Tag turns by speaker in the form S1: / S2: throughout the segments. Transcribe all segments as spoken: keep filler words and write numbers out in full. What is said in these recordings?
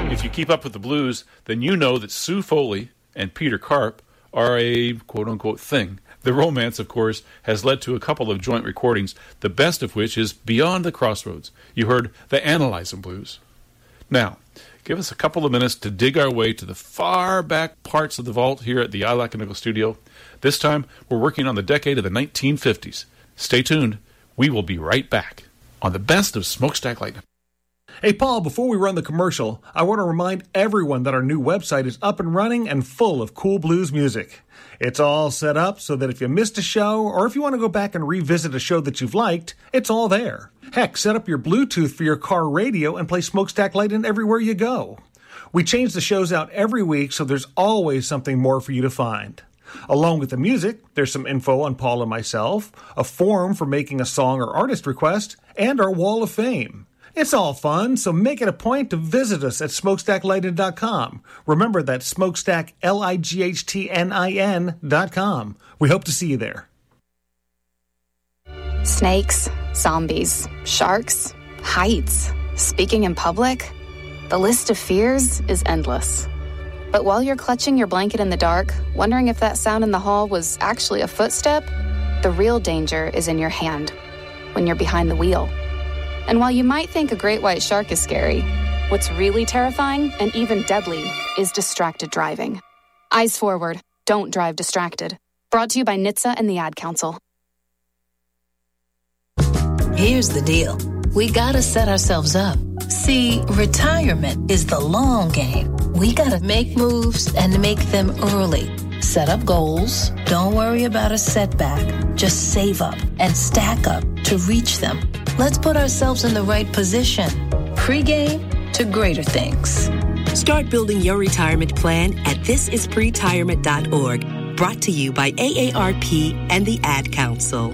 S1: If you keep up with the blues, then you know that Sue Foley and Peter Karp are a quote-unquote thing. The romance, of course, has led to a couple of joint recordings, the best of which is Beyond the Crossroads. You heard the Analyzin' Blues. Now, give us a couple of minutes to dig our way to the far back parts of the vault here at the I Like a Nickel studio. This time, we're working on the decade of the nineteen fifties. Stay tuned. We will be right back on the best of Smokestack Lightning.
S2: Hey, Paul, before we run the commercial, I want to remind everyone that our new website is up and running and full of cool blues music. It's all set up so that if you missed a show, or if you want to go back and revisit a show that you've liked, it's all there. Heck, set up your Bluetooth for your car radio and play Smokestack Lightning everywhere you go. We change the shows out every week, so there's always something more for you to find. Along with the music, there's some info on Paul and myself, a form for making a song or artist request, and our Wall of Fame. It's all fun, so make it a point to visit us at smokestack lightning dot com. Remember, that's smokestack, L I G H T N I N dot com. We hope to see you there.
S3: Snakes, zombies, sharks, heights, speaking in public. The list of fears is endless. But while you're clutching your blanket in the dark, wondering if that sound in the hall was actually a footstep, the real danger is in your hand, when you're behind the wheel. And while you might think a great white shark is scary, what's really terrifying and even deadly is distracted driving. Eyes forward, don't drive distracted. Brought to you by N H T S A and the Ad Council.
S4: Here's the deal. We gotta set ourselves up. See, retirement is the long game. We gotta make moves and make them early. Set up goals. Don't worry about a setback. Just save up and stack up to reach them. Let's put ourselves in the right position. Pre-game to greater things.
S5: Start building your retirement plan at this is pretirement dot org. Brought to you by A A R P and the Ad Council.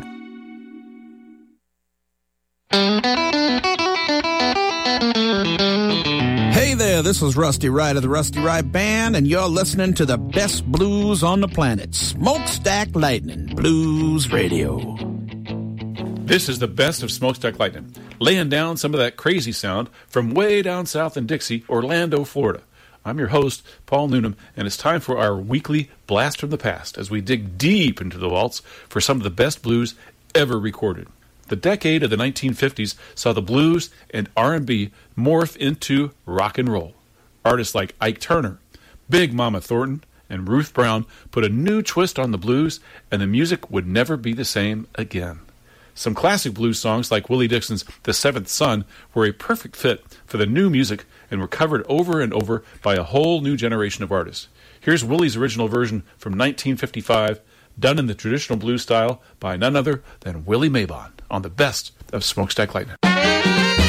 S6: Hey there, this is Rusty Wright of the Rusty Wright Band, and you're listening to the best blues on the planet, Smokestack Lightning Blues Radio.
S1: This is the best of Smokestack Lightning, laying down some of that crazy sound from way down south in Dixie, Orlando, Florida. I'm your host, Paul Noonan, and it's time for our weekly Blast from the Past as we dig deep into the vaults for some of the best blues ever recorded. The decade of the nineteen fifties saw the blues and R and B morph into rock and roll. Artists like Ike Turner, Big Mama Thornton, and Ruth Brown put a new twist on the blues, and the music would never be the same again. Some classic blues songs like Willie Dixon's The Seventh Son were a perfect fit for the new music and were covered over and over by a whole new generation of artists. Here's Willie's original version from nineteen fifty-five, done in the traditional blues style by none other than Willie Mabon on the best of Smokestack Lightning.